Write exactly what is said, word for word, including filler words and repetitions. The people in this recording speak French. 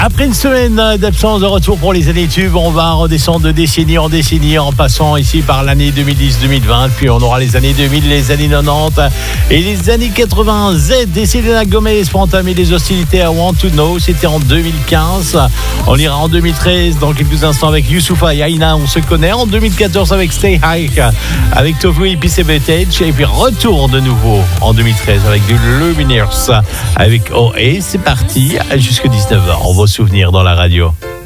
Après une semaine d'absence de retour pour les années tubes, on va redescendre de décennie en décennie en passant ici par l'année deux mille dix deux mille vingt, puis on aura les années deux mille, les années quatre-vingt-dix et les années quatre-vingts. Z et Selena Gomez pour entamer les hostilités à Want to Know, c'était en deux mille quinze. On ira en deux mille treize dans quelques instants avec Youssoupha et Aïna, on se connaît. En deux mille quatorze avec Stay High, avec Tofu et Peace Betage, et puis retour de nouveau en deux mille treize avec du Lumineers avec O A. C'est parti jusqu'à dix-neuf heures. On va se souvenir dans la radio.